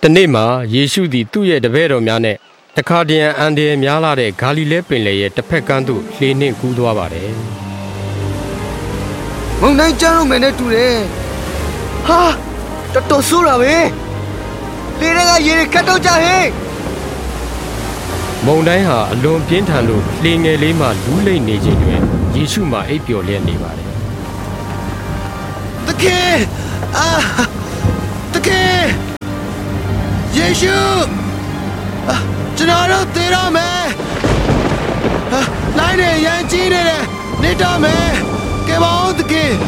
တနေ့မှာယေရှုသည်သူ့ရဲ့တပည့်တော်များနဲ့တခါတရံအန်ဒီများလာတဲ့ဂါလိလဲပင်လယ်ရဲ့တစ်ဖက်ကမ်းသို့လှေနှင့်ကူးသွားပါတယ်မုန်တိုင်းကျလို့မယ်နဲ့တူတယ်ဟာတော်ဆိုးတာပဲလေတွေကရေတွေခတ်တော့ကြဟဲ့မုန်တိုင်းဟာအလွန်ပြင်းထန်လို့လှေငယ်လေးမှလူးလိမ့်နေခြင်းတွင်ယေရှုမှအိပ်ပျော်လျက်နေပါတယ်တကယ်တကယ်ယေရှုကျွန်တော်တို့သေတော့မယ်လိုင်းတွေရန်ကြီးနေတယ်နေတော့မယ်ကဲပါဦးတကယ်